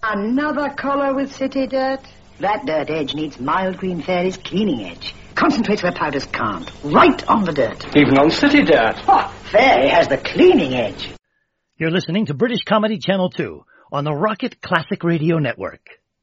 Another colour with city dirt? That dirt edge needs Mild Green Fairy's cleaning edge. Concentrates where powders can't. Right on the dirt. Even on city dirt. Oh, Fairy has the cleaning edge. You're listening to British Comedy Channel 2 on the Rocket Classic Radio Network.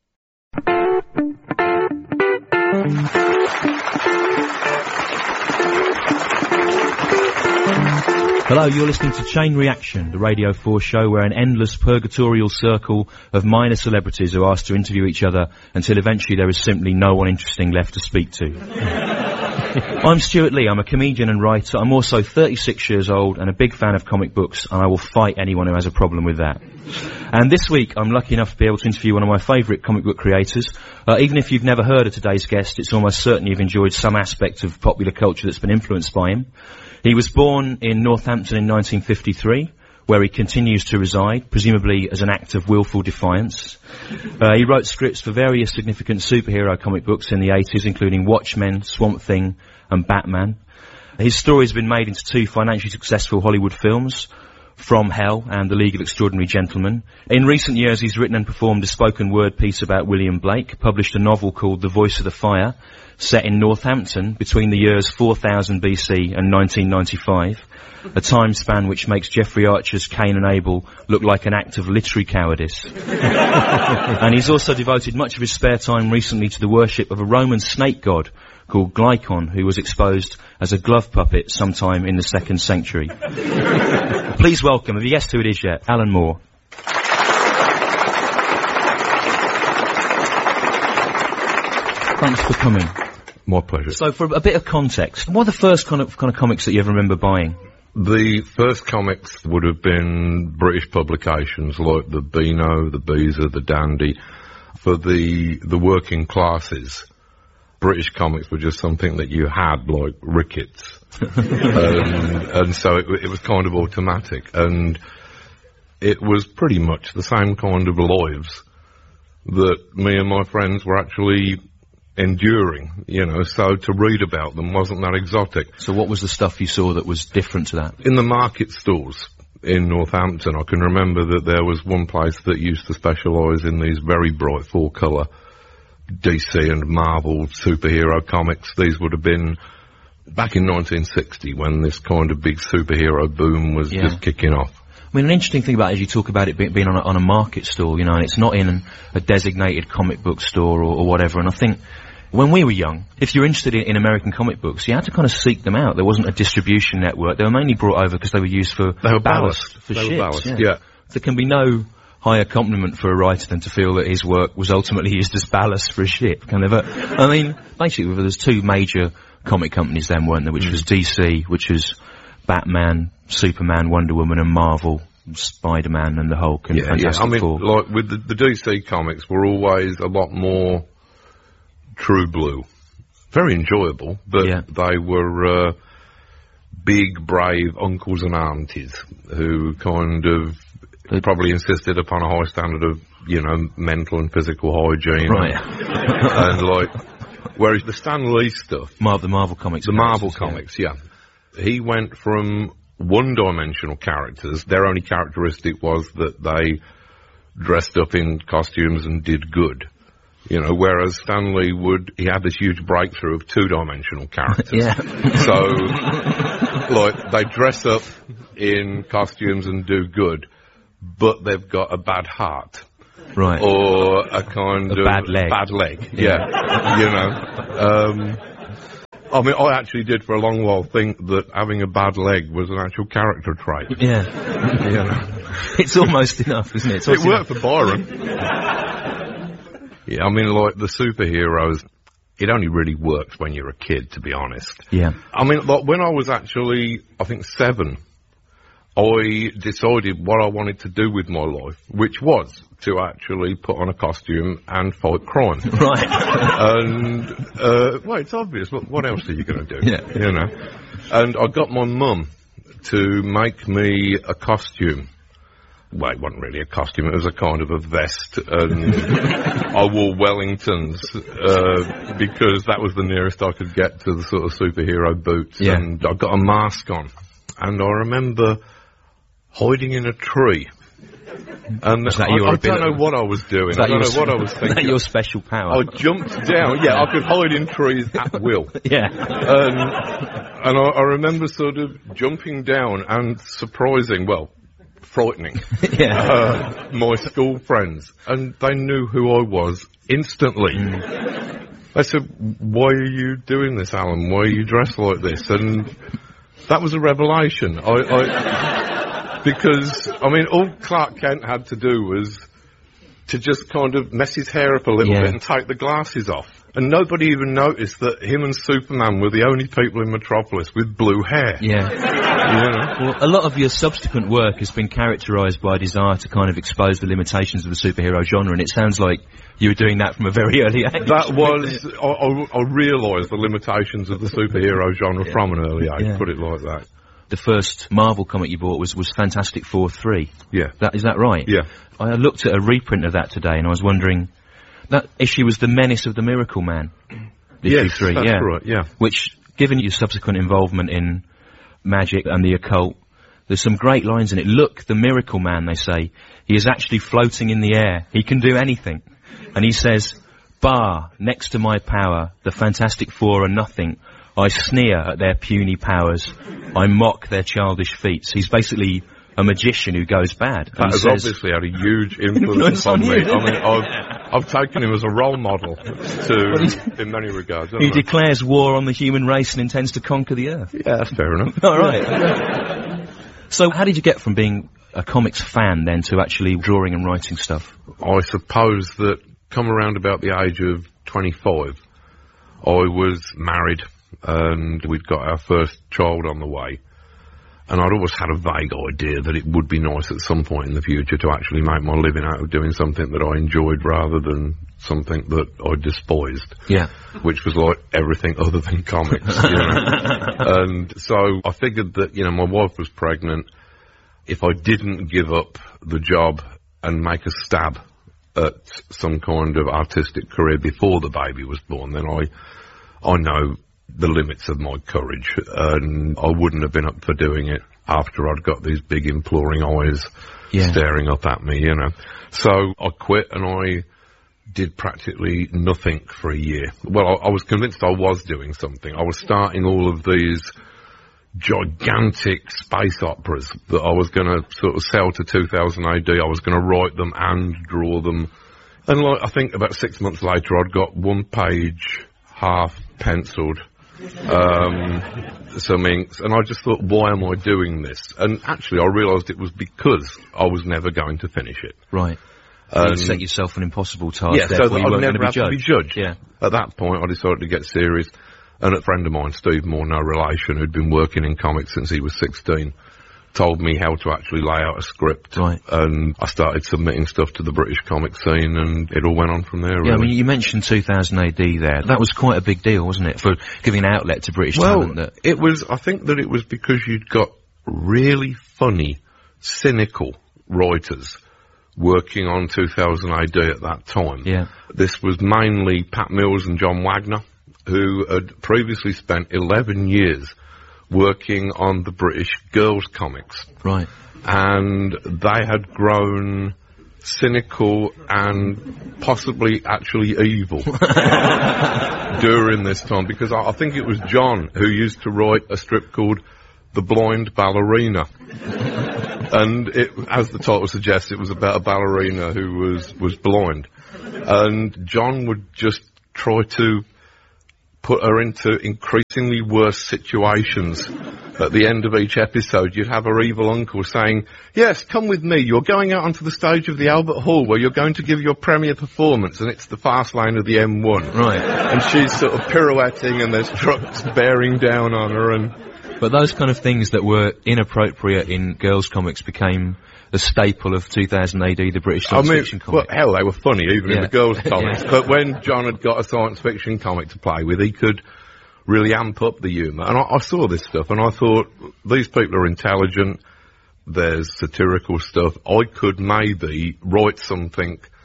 Hello, you're listening to Chain Reaction, the Radio 4 show where an endless purgatorial circle of minor celebrities are asked to interview each other until eventually there is simply no one interesting left to speak to. I'm Stuart Lee, I'm a comedian and writer. I'm also 36 years old and a big fan of comic books, and I will fight anyone who has a problem with that. And this week I'm lucky enough to be able to interview one of my favourite comic book creators. Even if you've never heard of today's guest, it's almost certain you've enjoyed some aspect of popular culture that's been influenced by him. He was born in Northampton in 1953, where he continues to reside, presumably as an act of willful defiance. He wrote scripts for various significant superhero comic books in the 80s, including Watchmen, Swamp Thing, and Batman. His story has been made into two financially successful Hollywood films, From Hell and The League of Extraordinary Gentlemen. In recent years, he's written and performed a spoken word piece about William Blake, published a novel called The Voice of the Fire, set in Northampton between the years 4000 BC and 1995, a time span which makes Jeffrey Archer's Cain and Abel look like an act of literary cowardice. And he's also devoted much of his spare time recently to the worship of a Roman snake god called Glykon, who was exposed as a glove puppet sometime in the 2nd century. Please welcome, have you guessed who it is yet, Alan Moore. Thanks for coming. My pleasure. So for a bit of context, what are the first kind of comics that you ever remember buying? The first comics would have been British publications like the Beano, the Beezer, the Dandy. For the working classes, British comics were just something that you had, like Ricketts. and so it was kind of automatic. And it was pretty much the same kind of lives that me and my friends were actually enduring, you know, so to read about them wasn't that exotic. So what was the stuff you saw that was different to that? In the market stores in Northampton, I can remember that there was one place that used to specialise in these very bright 4-colour DC and Marvel superhero comics. These would have been back in 1960 when this kind of big superhero boom was just kicking off. I mean, an interesting thing about it is you talk about it being on a market stall, you know, and it's not in a designated comic book store or whatever, and I think when we were young, if you're interested in American comic books, you had to kind of seek them out. There wasn't a distribution network. They were mainly brought over because they were used for ballast. For ships. Yeah. There can be no higher compliment for a writer than to feel that his work was ultimately used as ballast for a ship. Kind of I mean, basically, there was two major comic companies then, weren't there, which was DC, which was Batman, Superman, Wonder Woman, and Marvel, Spider-Man, and the Hulk, and Fantastic Four. Like with the DC comics were always a lot more true blue. Very enjoyable, but they were big, brave uncles and aunties who kind of probably insisted upon a high standard of, you know, mental and physical hygiene. Right. And like, whereas the Stan Lee stuff... the Marvel comics. The Marvel comics, he went from one-dimensional characters. Their only characteristic was that they dressed up in costumes and did good. You know, whereas Stan Lee he had this huge breakthrough of two-dimensional characters. So, like, they dress up in costumes and do good, but they've got a bad heart. Right. Or a kind of... bad leg. Bad leg, you know. I mean, I actually did for a long while think that having a bad leg was an actual character trait. Yeah. You know. It's almost enough, isn't it? It worked for Byron. Yeah, I mean, like, the superheroes, it only really works when you're a kid, to be honest. Yeah. I mean, like, when I was actually, I think, 7, I decided what I wanted to do with my life, which was to actually put on a costume and fight crime. Right. And, well, it's obvious. What else are you going to do? Yeah. You know? And I got my mum to make me a costume. Well, it wasn't really a costume, it was a kind of a vest, and I wore Wellingtons, because that was the nearest I could get to the sort of superhero boots, and I got a mask on, and I remember hiding in a tree And Was that I your don't ability? know what I was doing. I don't know what I was Is thinking. that your special power? I jumped down. Yeah, I could hide in trees at will. Yeah. And I remember sort of jumping down and frightening Yeah. my school friends. And they knew who I was instantly. They said, "Why are you doing this, Alan? Why are you dressed like this?" And that was a revelation. Because, I mean, all Clark Kent had to do was to just kind of mess his hair up a little bit and take the glasses off. And nobody even noticed that him and Superman were the only people in Metropolis with blue hair. Yeah. Well, a lot of your subsequent work has been characterised by a desire to kind of expose the limitations of the superhero genre, and it sounds like you were doing that from a very early age. That was, I realised the limitations of the superhero genre from an early age, put it like that. The first Marvel comic you bought was Fantastic Four 3. Yeah. Is that right? Yeah. I looked at a reprint of that today, and I was wondering, that issue was The Menace of the Miracle Man. Issue 3, that's right, yeah. Which, given your subsequent involvement in magic and the occult, there's some great lines in it. Look, the Miracle Man, they say, he is actually floating in the air. He can do anything. And he says, "Bah, next to my power, the Fantastic Four are nothing. I sneer at their puny powers. I mock their childish feats." He's basically a magician who goes bad. That has obviously had a huge influence on me. I mean, I've taken him as a role model in many regards. He declares war on the human race and intends to conquer the earth. Yeah, that's fair enough. All right. So how did you get from being a comics fan then to actually drawing and writing stuff? I suppose that come around about the age of 25, I was married and we'd got our first child on the way. And I'd always had a vague idea that it would be nice at some point in the future to actually make my living out of doing something that I enjoyed rather than something that I despised. Yeah. Which was like everything other than comics, you know. And so I figured that, you know, my wife was pregnant. If I didn't give up the job and make a stab at some kind of artistic career before the baby was born, then I know the limits of my courage, and I wouldn't have been up for doing it after I'd got these big imploring eyes staring up at me, you know. So I quit and I did practically nothing for a year. Well, I was convinced I was doing something. I was starting all of these gigantic space operas that I was going to sort of sell to 2000 AD. I was going to write them and draw them. And like, I think about 6 months later, I'd got one page half penciled, some inks, and I just thought, why am I doing this? And actually I realised it was because I was never going to finish it. Right. So you set yourself an impossible task. Yeah, so that I'd never have to be judged. Yeah. At that point I decided to get serious, and a friend of mine, Steve Moore, no relation, who'd been working in comics since he was 16, told me how to actually lay out a script. Right. And I started submitting stuff to the British comic scene, and it all went on from there, really. Yeah, I mean, you mentioned 2000 AD there. That was quite a big deal, wasn't it, for giving an outlet to British talent? Well, it was, I think that it was because you'd got really funny, cynical writers working on 2000 AD at that time. Yeah. This was mainly Pat Mills and John Wagner, who had previously spent 11 years working on the British girls' comics. Right. And they had grown cynical and possibly actually evil during this time, because I think it was John who used to write a strip called The Blind Ballerina. And it, as the title suggests, it was about a ballerina who was blind. And John would just try to put her into increasingly worse situations. At the end of each episode, you'd have her evil uncle saying, "Yes, come with me. You're going out onto the stage of the Albert Hall where you're going to give your premiere performance, and it's the fast lane of the M1. Right. And she's sort of pirouetting, and there's trucks bearing down on her. And But those kind of things that were inappropriate in girls' comics became a staple of 2000 AD, the British science fiction comic. Well, hell, they were funny even in the girls' comics. Yeah. But when John had got a science fiction comic to play with, he could really amp up the humour. And I saw this stuff and I thought, these people are intelligent, there's satirical stuff. I could maybe write something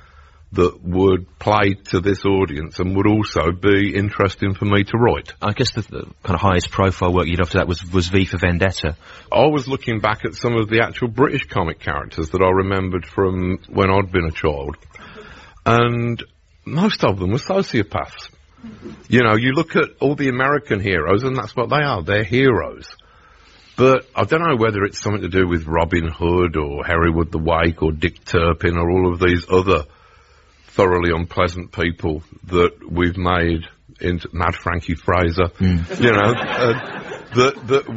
that would play to this audience and would also be interesting for me to write. I guess the kind of highest profile work you'd after that was V for Vendetta. I was looking back at some of the actual British comic characters that I remembered from when I'd been a child, and most of them were sociopaths. You know, you look at all the American heroes and that's what they are, they're heroes. But I don't know whether it's something to do with Robin Hood or Hereward the Wake or Dick Turpin or all of these other thoroughly unpleasant people that we've made into Mad Frankie Fraser, you know, that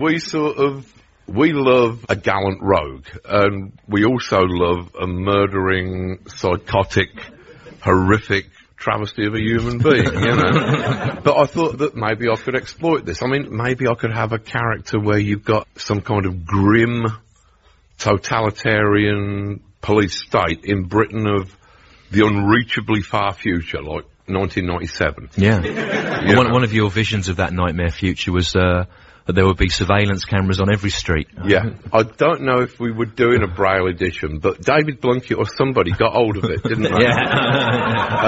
we love a gallant rogue, and we also love a murdering, psychotic, horrific travesty of a human being, you know. But I thought that maybe I could exploit this. I mean, maybe I could have a character where you've got some kind of grim, totalitarian police state in Britain of the unreachably far future, like 1997. Yeah. One of your visions of that nightmare future was that there would be surveillance cameras on every street. Yeah. I don't know if we were doing a Braille edition, but David Blunkett or somebody got hold of it, didn't they? Yeah.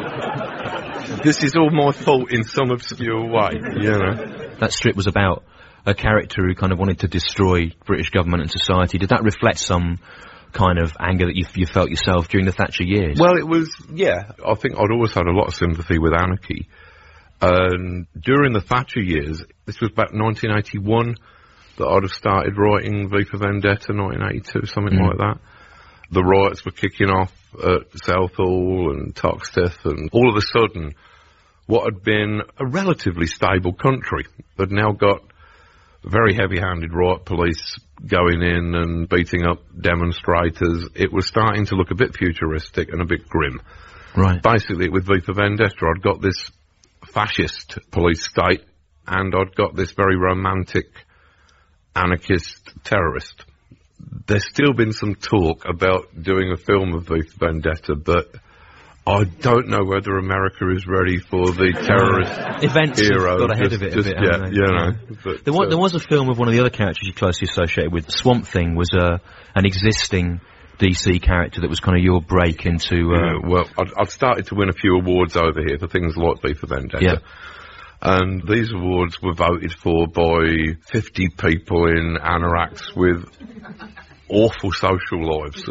And this is all my fault in some obscure way, you know. That strip was about a character who kind of wanted to destroy British government and society. Did that reflect some kind of anger that you felt yourself during the Thatcher years? Well, it was, yeah. I think I'd always had a lot of sympathy with anarchy. And during the Thatcher years, this was about 1981 that I'd have started writing V for Vendetta, 1982, something like that. The riots were kicking off at Southall and Toxteth, and all of a sudden, what had been a relatively stable country had now got very heavy-handed riot police going in and beating up demonstrators. It was starting to look a bit futuristic and a bit grim. Right. Basically, with V for Vendetta, I'd got this fascist police state, and I'd got this very romantic anarchist terrorist. There's still been some talk about doing a film of V for Vendetta, but I don't know whether America is ready for the terrorist events hero. Got ahead of it a bit, yet, you know. But, there was a film of one of the other characters you closely associated with. Swamp Thing was an existing DC character that was kind of your break into... well, I'd started to win a few awards over here for things like V for Vendetta. Yeah. And these awards were voted for by 50 people in anoraks with awful social lives.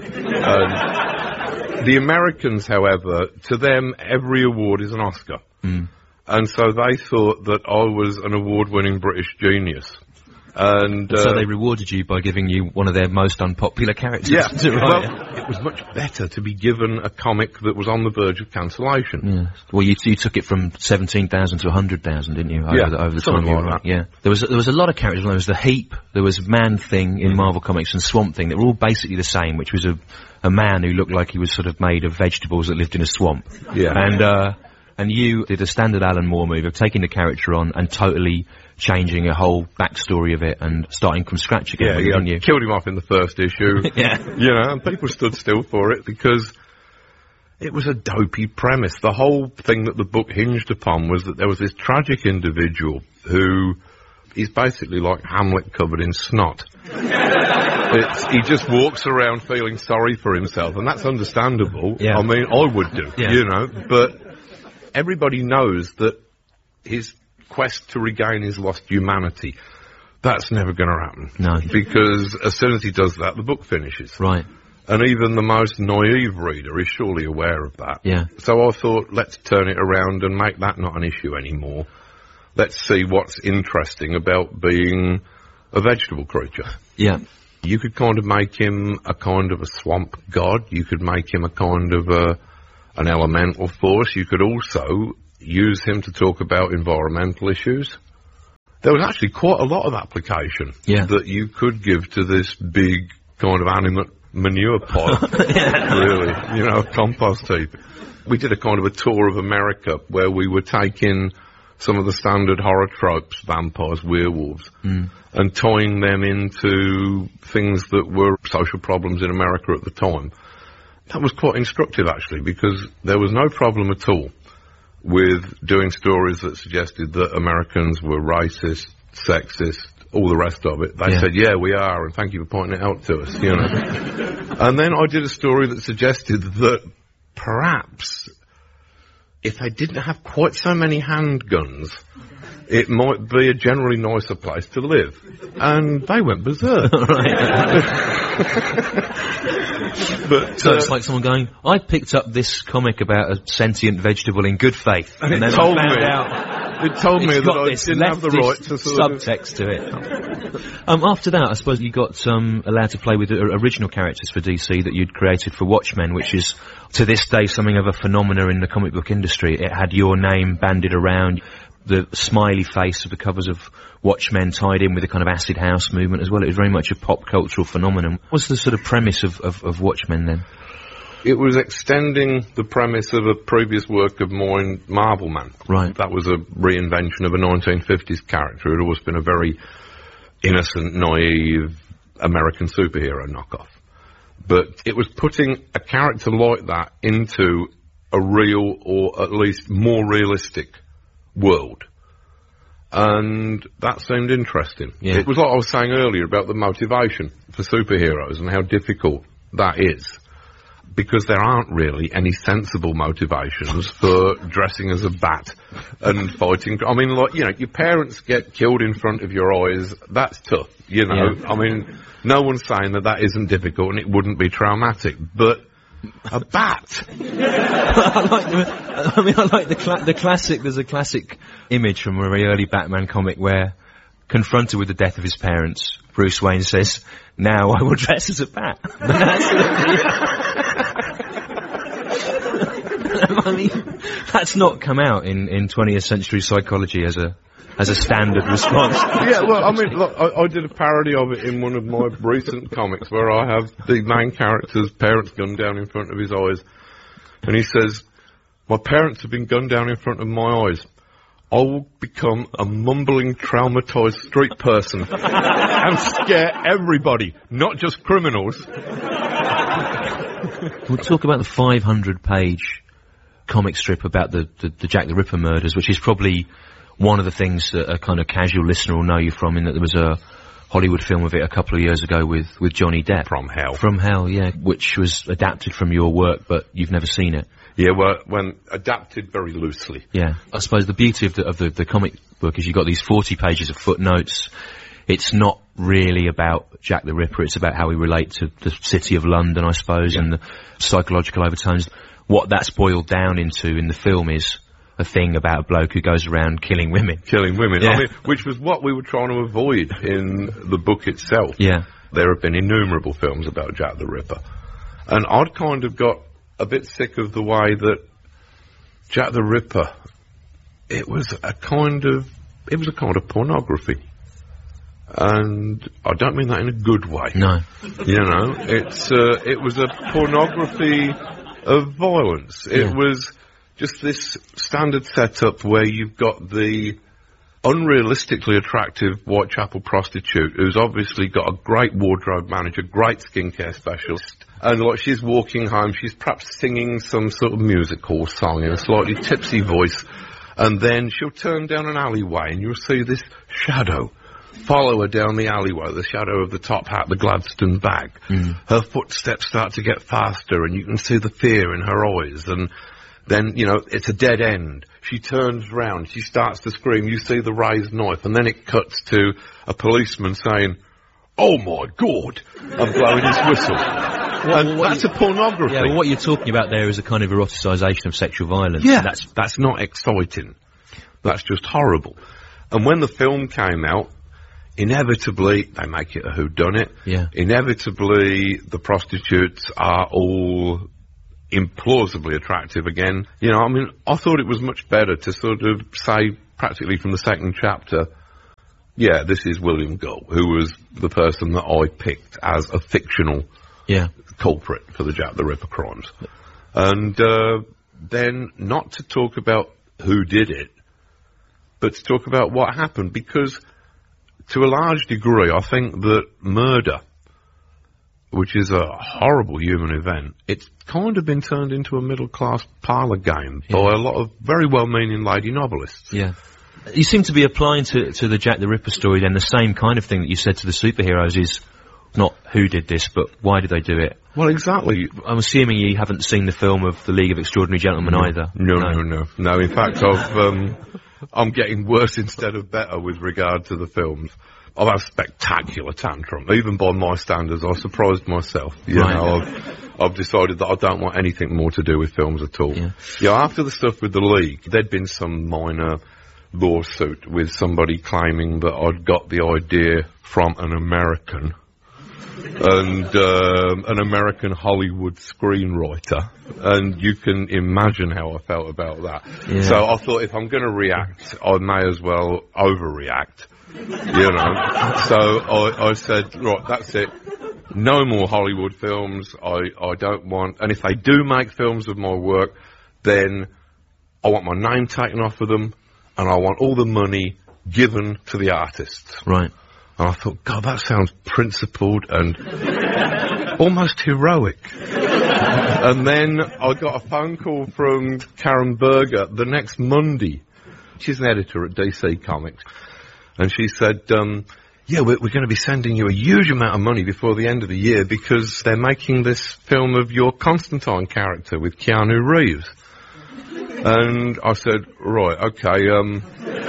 The Americans, however, to them, every award is an Oscar. And so they thought that I was an award-winning British genius. And so they rewarded you by giving you one of their most unpopular characters. Yeah, well, it was much better to be given a comic that was on the verge of cancellation. Yeah. Well, you took it from 17,000 to 100,000, didn't you? Over the time you were right. Yeah. There was a lot of characters. There was the Heap, there was Man-Thing in Marvel Comics, and Swamp Thing. They were all basically the same, which was a man who looked like he was sort of made of vegetables that lived in a swamp. Yeah. And you did a standard Alan Moore move of taking the character on and totally changing a whole backstory of it and starting from scratch again. Yeah, you killed him off in the first issue. Yeah. You know, and people stood still for it because it was a dopey premise. The whole thing that the book hinged upon was that there was this tragic individual who is basically like Hamlet covered in snot. He just walks around feeling sorry for himself, and that's understandable. Yeah. I mean, I would do, you know, but everybody knows that his quest to regain his lost humanity, that's never going to happen. No. Because as soon as he does that, the book finishes. Right. And even the most naive reader is surely aware of that. Yeah. So I thought, let's turn it around and make that not an issue anymore. Let's see what's interesting about being a vegetable creature. Yeah. You could kind of make him a kind of a swamp god. You could make him a kind of an elemental force. You could also use him to talk about environmental issues. There was actually quite a lot of application that you could give to this big kind of animate manure pile, really, you know, compost heap. We did a kind of a tour of America where we were taking some of the standard horror tropes, vampires, werewolves, and tying them into things that were social problems in America at the time. That was quite instructive, actually, because there was no problem at all with doing stories that suggested that Americans were racist, sexist, all the rest of it. They said, yeah, we are, and thank you for pointing it out to us, you know. And then I did a story that suggested that perhaps if they didn't have quite so many handguns, it might be a generally nicer place to live. And they went berserk. But, so it's like someone going, I picked up this comic about a sentient vegetable in good faith. And then it told me that I didn't have the right to subtext to it. After that, I suppose you got allowed to play with original characters for DC that you'd created for Watchmen, which is, to this day, something of a phenomena in the comic book industry. It had your name banded around, the smiley face of the covers of Watchmen tied in with the kind of acid house movement as well. It was very much a pop cultural phenomenon. What's the sort of premise of Watchmen then? It was extending the premise of a previous work of mine, Marvel Man. Right. That was a reinvention of a 1950s character. It had always been a very innocent, naive American superhero knockoff. But it was putting a character like that into a real, or at least more realistic, world. And that seemed interesting. Yeah. It was like I was saying earlier about the motivation for superheroes and how difficult that is. Because there aren't really any sensible motivations for dressing as a bat and fighting. I mean, like, you know, your parents get killed in front of your eyes. That's tough, you know. Yeah. I mean, no one's saying that isn't difficult and it wouldn't be traumatic. But a bat. I like the classic. There's a classic image from a very early Batman comic where, confronted with the death of his parents, Bruce Wayne says, "Now I will dress as a bat." I mean, that's not come out in 20th century psychology as a standard response. Yeah, well, I mean, look, I did a parody of it in one of my recent comics where I have the main character's parents gunned down in front of his eyes. And he says, "My parents have been gunned down in front of my eyes. I will become a mumbling, traumatized street person and scare everybody, not just criminals." We'll talk about the 500-page comic strip about the Jack the Ripper murders, which is probably one of the things that a kind of casual listener will know you from, in that there was a Hollywood film of it a couple of years ago with Johnny Depp. From Hell. From Hell, yeah, which was adapted from your work, but you've never seen it. Yeah, well, when adapted very loosely. Yeah, I suppose the beauty of the comic book is you've got these 40 pages of footnotes. It's not really about Jack the Ripper, it's about how we relate to the city of London, I suppose, and the psychological overtones. What that's boiled down into in the film is a thing about a bloke who goes around killing women. Killing women, yeah. I mean, which was what we were trying to avoid in the book itself. Yeah. There have been innumerable films about Jack the Ripper. And I'd kind of got a bit sick of the way that Jack the Ripper, it was a kind of pornography. And I don't mean that in a good way. No. You know, it was a pornography of violence. It was just this standard setup where you've got the unrealistically attractive Whitechapel prostitute who's obviously got a great wardrobe manager, great skincare specialist, and like she's walking home, she's perhaps singing some sort of music hall song in a slightly tipsy voice, and then she'll turn down an alleyway and you'll see this shadow follow her down the alleyway, the shadow of the top hat, the Gladstone bag. Her footsteps start to get faster and you can see the fear in her eyes, and then, you know, it's a dead end. She turns round, she starts to scream, you see the raised knife, and then it cuts to a policeman saying, "Oh my God," and blowing his whistle. And that's a pornography. Yeah, well, what you're talking about there is a kind of eroticisation of sexual violence. Yeah, that's not exciting. That's just horrible. And when the film came out, inevitably, they make it a whodunit. Yeah. Inevitably, the prostitutes are all implausibly attractive again. You know, I mean, I thought it was much better to sort of say, practically from the second chapter, yeah, this is William Gull, who was the person that I picked as a fictional culprit for the Jack the Ripper crimes. And then not to talk about who did it, but to talk about what happened, because to a large degree, I think that murder, which is a horrible human event, it's kind of been turned into a middle-class parlour game by a lot of very well-meaning lady novelists. Yeah. You seem to be applying to the Jack the Ripper story then the same kind of thing that you said to the superheroes is, Not who did this, but why did they do it? Well, exactly. I'm assuming you haven't seen the film of The League of Extraordinary Gentlemen either. No. In fact, I'm getting worse instead of better with regard to the films. I've had a spectacular tantrum. Even by my standards, I surprised myself. You know, I've decided that I don't want anything more to do with films at all. Yeah, after the stuff with the League, there'd been some minor lawsuit with somebody claiming that I'd got the idea from an American and an American Hollywood screenwriter, and you can imagine how I felt about that. Yeah. So I thought, if I'm going to react, I may as well overreact, you know. So I said, right, that's it. No more Hollywood films. I don't want, and if they do make films of my work, then I want my name taken off of them, and I want all the money given to the artists. Right. And I thought, God, that sounds principled and almost heroic. And then I got a phone call from Karen Berger the next Monday. She's an editor at DC Comics. And she said, yeah, we're going to be sending you a huge amount of money before the end of the year because they're making this film of your Constantine character with Keanu Reeves. And I said, right, okay,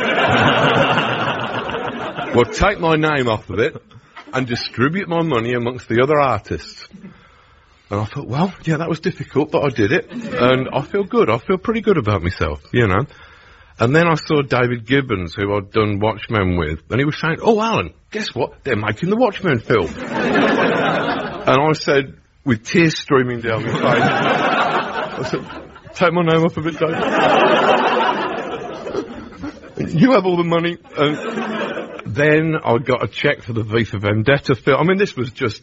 well, take my name off of it and distribute my money amongst the other artists. And I thought, well, yeah, that was difficult, but I did it. And I feel good. I feel pretty good about myself, you know. And then I saw David Gibbons, who I'd done Watchmen with, and he was saying, oh, Alan, guess what? They're making the Watchmen film. And I said, with tears streaming down my face, I said, take my name off of it, David. You have all the money. Then I got a cheque for the V for Vendetta film. I mean, this was just,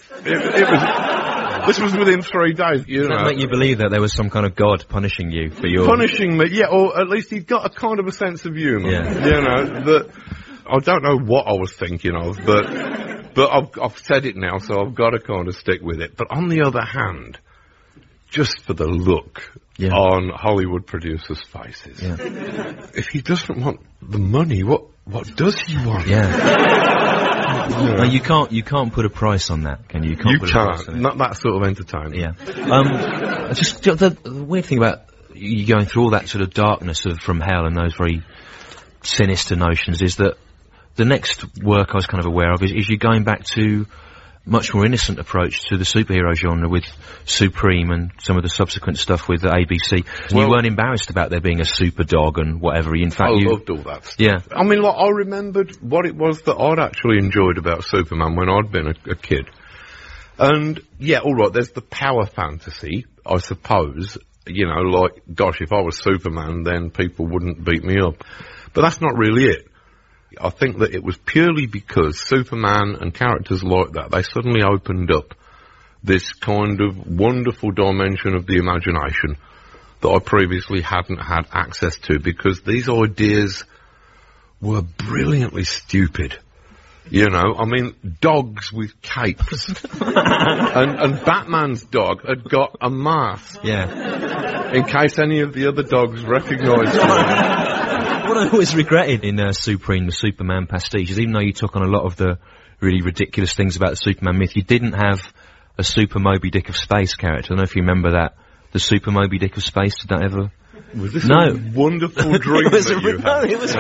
this was within 3 days, you know. Does that make you believe that there was some kind of God punishing you for your... Punishing me, yeah, or at least he got a kind of a sense of humour. Yeah. You know, that, I don't know what I was thinking of, but I've said it now, so I've got to kind of stick with it. But on the other hand, just for the look on Hollywood producers' faces, if he doesn't want the money, what does he want? No, you can't put a price on that, can you? You can't. Not that sort of entertainment. Yeah. Just the weird thing about you going through all that sort of darkness from hell and those very sinister notions is that the next work I was kind of aware of is you going back to much more innocent approach to the superhero genre with Supreme and some of the subsequent stuff with the ABC. Well, you weren't embarrassed about there being a super dog and whatever. In fact, I loved all that stuff. Yeah. I mean, like, I remembered what it was that I'd actually enjoyed about Superman when I'd been a kid. And, yeah, all right, there's the power fantasy, I suppose. You know, like, gosh, if I was Superman, then people wouldn't beat me up. But that's not really it. I think that it was purely because Superman and characters like that, they suddenly opened up this kind of wonderful dimension of the imagination that I previously hadn't had access to, because these ideas were brilliantly stupid. You know, I mean, dogs with capes. and Batman's dog had got a mask. Yeah. In case any of the other dogs recognised him. What I always regretted in Supreme, the Superman pastiche, is even though you took on a lot of the really ridiculous things about the Superman myth, you didn't have a Super Moby Dick of Space character. I don't know if you remember that. The Super Moby Dick of Space, did that ever... Was this a wonderful dream that you had? No,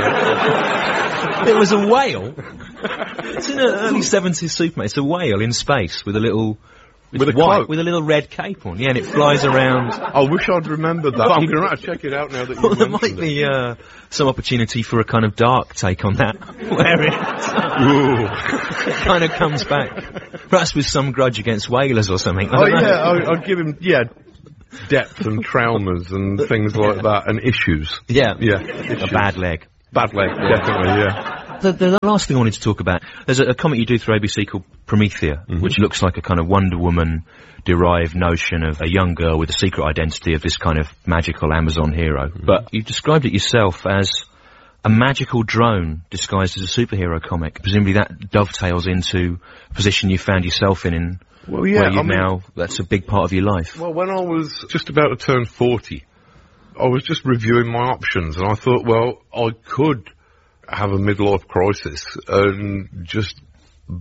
it was a whale. It's in an early 70s Superman. It's a whale in space with a little... With a cloak? With a little red cape on, yeah, and it flies around. I wish I'd remembered that. I'm going to have to check it out now that you've there might be some opportunity for a kind of dark take on that, where it kind of comes back. Perhaps with some grudge against whalers or something. I'd give him, depth and traumas and things like that, and issues. Yeah. Issues. A bad leg. Bad leg, definitely, yeah. The last thing I wanted to talk about, there's a comic you do through ABC called Promethea, which looks like a kind of Wonder Woman-derived notion of a young girl with a secret identity of this kind of magical Amazon hero. But you described it yourself as a magical drone disguised as a superhero comic. Presumably that dovetails into a position you found yourself in well, yeah, where that's a big part of your life. Well, when I was just about to turn 40, I was just reviewing my options, and I thought, well, I could have a midlife crisis and just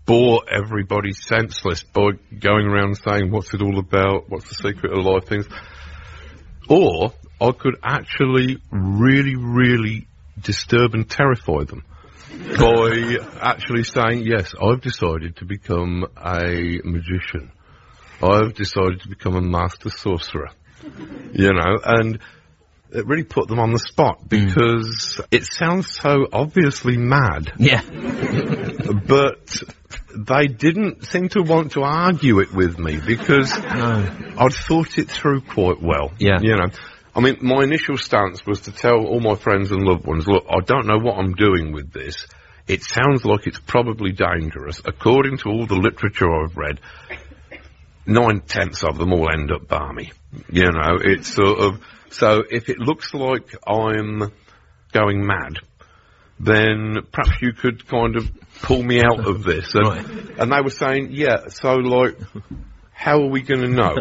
bore everybody senseless by going around saying, what's it all about, what's the secret of life, things. Or I could actually really, really disturb and terrify them by actually saying, yes, I've decided to become a magician. I've decided to become a master sorcerer. You know, and it really put them on the spot because it sounds so obviously mad. Yeah. But they didn't seem to want to argue it with me because I'd thought it through quite well. Yeah. You know, I mean, my initial stance was to tell all my friends and loved ones, look, I don't know what I'm doing with this. It sounds like it's probably dangerous. According to all the literature I've read, 9/10 of them all end up balmy. You know, it's sort of, so if it looks like I'm going mad, then perhaps you could kind of pull me out of this. And, right. And they were saying, yeah, so like, how are we going to know?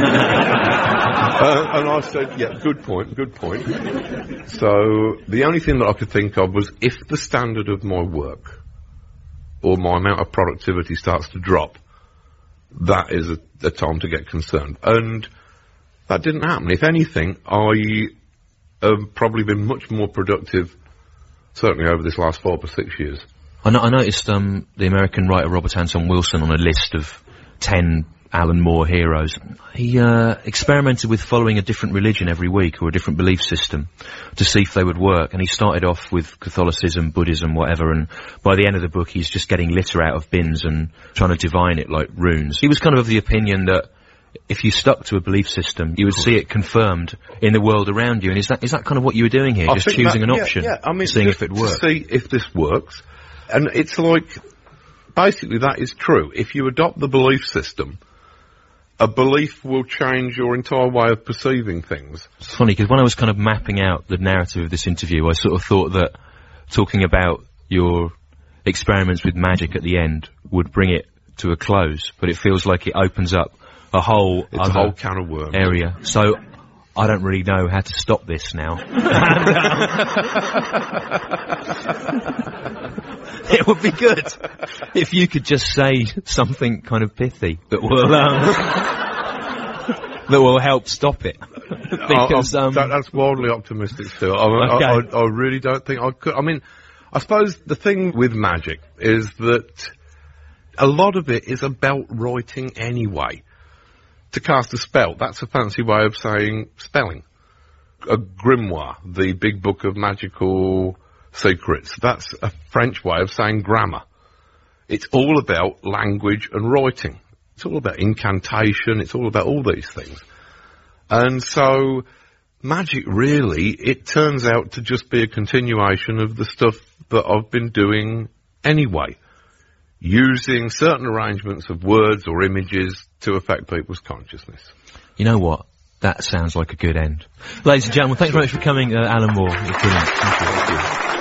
And I said, yeah, good point. So the only thing that I could think of was if the standard of my work or my amount of productivity starts to drop, that is a time to get concerned. And that didn't happen. If anything, I have probably been much more productive, certainly over this last 5 or 6 years. I noticed the American writer Robert Anton Wilson on a list of 10 Alan Moore heroes. He experimented with following a different religion every week or a different belief system to see if they would work. And he started off with Catholicism, Buddhism, whatever. And by the end of the book, he's just getting litter out of bins and trying to divine it like runes. He was kind of the opinion that if you stuck to a belief system, you would see it confirmed in the world around you. And is that kind of what you were doing here? Just choosing an option, I mean, seeing if it works. To see if this works. And it's like, basically that is true. If you adopt the belief system, a belief will change your entire way of perceiving things. It's funny, because when I was kind of mapping out the narrative of this interview, I sort of thought that talking about your experiments with magic at the end would bring it to a close, but it feels like it opens up a whole can of worms area. So I don't really know how to stop this now. It would be good if you could just say something kind of pithy that will help stop it. Because that's wildly optimistic still. I really don't think I could. I mean, I suppose the thing with magic is that a lot of it is about writing anyway. To cast a spell, that's a fancy way of saying spelling. A grimoire, the big book of magical secrets, that's a French way of saying grammar. It's all about language and writing. It's all about incantation, it's all about all these things. And so, magic really, it turns out to just be a continuation of the stuff that I've been doing anyway. Using certain arrangements of words or images to affect people's consciousness. You know what? That sounds like a good end. Ladies and gentlemen, thanks very much for coming, Alan Moore. Thank you.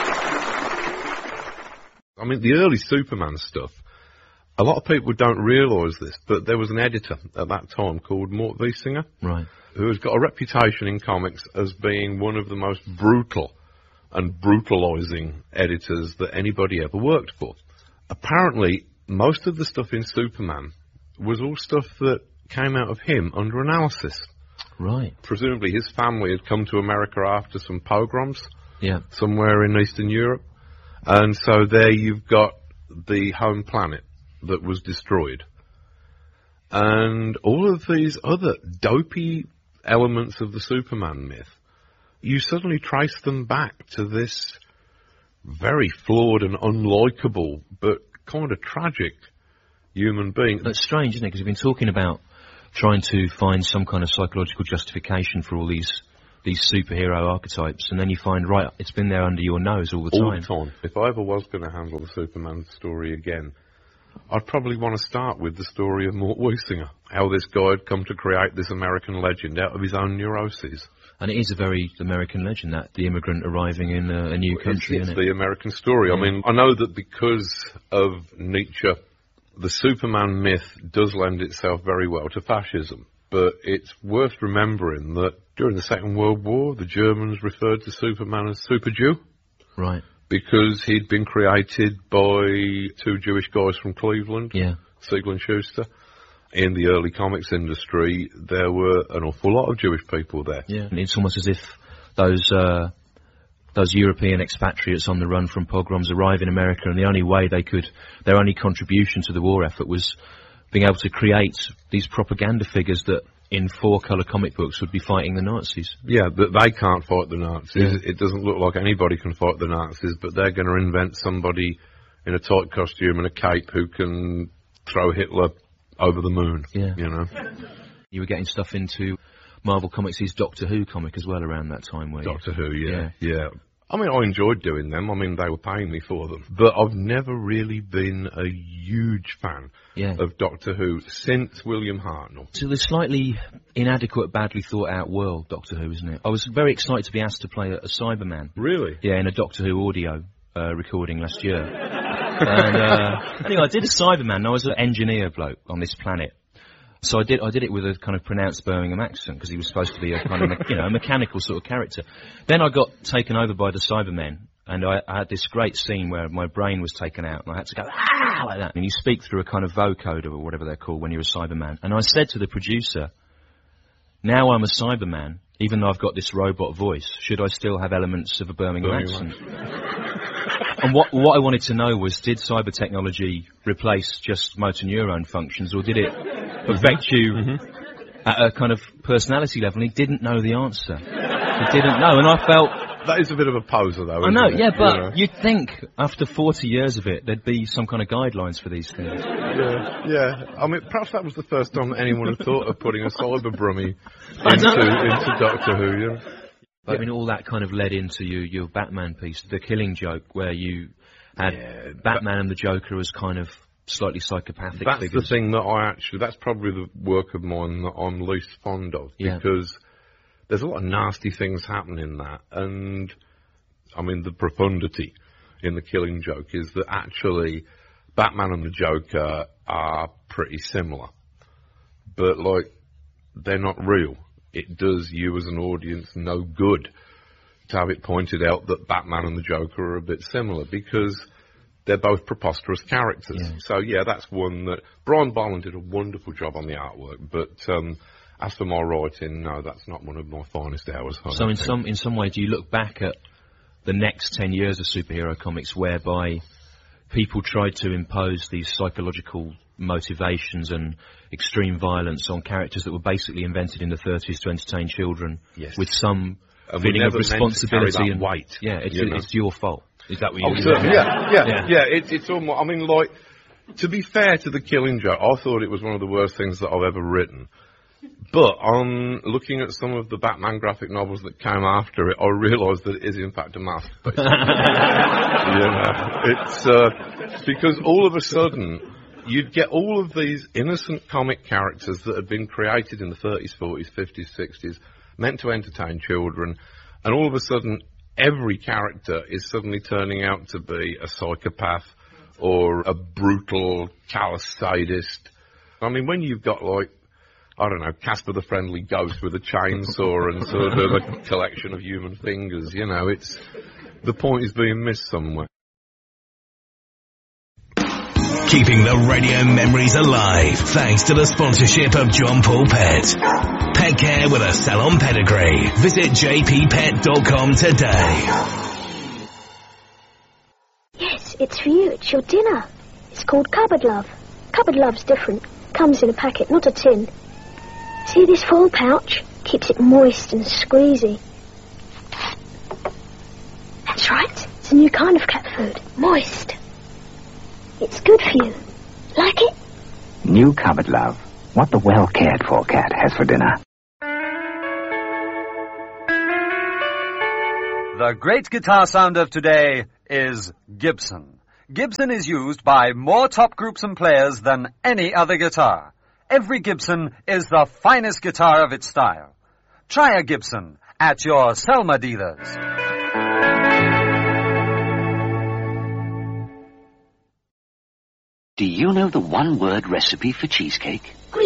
I mean, the early Superman stuff, a lot of people don't realise this, but there was an editor at that time called Mort Wiesinger, right, who has got a reputation in comics as being one of the most brutal and brutalising editors that anybody ever worked for. Apparently, most of the stuff in Superman was all stuff that came out of him under analysis. Right. Presumably his family had come to America after some pogroms. Yeah. Somewhere in Eastern Europe. And so there you've got the home planet that was destroyed. And all of these other dopey elements of the Superman myth, you suddenly trace them back to this very flawed and unlikable, but kind of tragic human being. That's strange, isn't it? Because we've been talking about trying to find some kind of psychological justification for all these superhero archetypes, and then you find, right, it's been there under your nose all the time. All the time. If I ever was going to handle the Superman story again, I'd probably want to start with the story of Mort Wiesinger, how this guy had come to create this American legend out of his own neuroses. And it is a very American legend, that the immigrant arriving in a new country, it's isn't it? The American story. Yeah. I mean, I know that because of Nietzsche, the Superman myth does lend itself very well to fascism. But it's worth remembering that during the Second World War, the Germans referred to Superman as Super Jew. Right. because he'd been created by two Jewish guys from Cleveland, Yeah. Siegel and Schuster. In the early comics industry, there were an awful lot of Jewish people there. Yeah. And it's almost as if those European expatriates on the run from pogroms arrive in America, and the only way their only contribution to the war effort was being able to create these propaganda figures that in 4-colour comic books would be fighting the Nazis. Yeah, but they can't fight the Nazis. Yeah. It doesn't look like anybody can fight the Nazis, but they're going to invent somebody in a tight costume and a cape who can throw Hitler over the moon, Yeah. you know. You were getting stuff into Marvel Comics' Doctor Who comic as well around that time, were you? Doctor Who, yeah. I mean, I enjoyed doing them. I mean, they were paying me for them. But I've never really been a huge fan of Doctor Who since William Hartnell. So the slightly inadequate, badly thought out world, Doctor Who, isn't it? I was very excited to be asked to play a Cyberman. Really? Yeah, in a Doctor Who audio recording last year. And anyway, I did a Cyberman, and I was an engineer bloke on this planet. So I did it with a kind of pronounced Birmingham accent, because he was supposed to be a kind of, a mechanical sort of character. Then I got taken over by the Cybermen, and I had this great scene where my brain was taken out, and I had to go, ah, like that. And you speak through a kind of vocoder, or whatever they're called, when you're a Cyberman. And I said to the producer, now I'm a Cyberman, even though I've got this robot voice, should I still have elements of a Birmingham accent? And what I wanted to know was, did cyber technology replace just motor neuron functions, or did it affect you at a kind of personality level? And he didn't know the answer. He didn't know, and I felt... That is a bit of a poser, though, I know, isn't it? yeah, but You know? you'd think, after 40 years of it, there'd be some kind of guidelines for these things. Yeah. I mean, perhaps that was the first time that anyone had thought of putting a cyber brummy into Doctor Who, you know? I mean, all that kind of led into your Batman piece, The Killing Joke, where you had Batman and the Joker as kind of slightly psychopathic That's figures. the thing that that's probably the work of mine that I'm least fond of, because there's a lot of nasty things happening in that, and, I mean, the profundity in The Killing Joke is that actually Batman and the Joker are pretty similar, but, like, they're not real. It does you as an audience no good to have it pointed out that Batman and the Joker are a bit similar, because they're both preposterous characters. Yeah. So, that's one that... Brian Boland did a wonderful job on the artwork, but as for my writing, no, that's not one of my finest hours. So in some way, do you look back at the next 10 years of superhero comics whereby people tried to impose these psychological motivations and extreme violence on characters that were basically invented in the 30s to entertain children, with some feeling of responsibility and weight? Yeah, it's your fault. Is that what you It's almost, I mean, like, to be fair to The Killing Joke, I thought it was one of the worst things that I've ever written. But on looking at some of the Batman graphic novels that came after it, I realised that it is in fact a masterpiece. It's because all of a sudden you'd get all of these innocent comic characters that had been created in the 30s, 40s, 50s, 60s, meant to entertain children, and all of a sudden every character is suddenly turning out to be a psychopath or a brutal, callous sadist. I mean, when you've got, like, I don't know, Casper the Friendly Ghost with a chainsaw and sort of a collection of human fingers, it's... The point is being missed somewhere. Keeping the radio memories alive thanks to the sponsorship of John Paul Pet. Pet care with a salon pedigree. Visit jppet.com today. Yes, it's for you. It's your dinner. It's called Cupboard Love. Cupboard Love's different. Comes in a packet, not a tin. See this foil pouch? Keeps it moist and squeezy. That's right. It's a new kind of cat food. Moist. It's good for you. Like it? New Cupboard Love. What the well-cared-for cat has for dinner. The great guitar sound of today is Gibson. Gibson is used by more top groups and players than any other guitar. Every Gibson is the finest guitar of its style. Try a Gibson at your Selma dealers. Do you know the one-word recipe for cheesecake? Oh,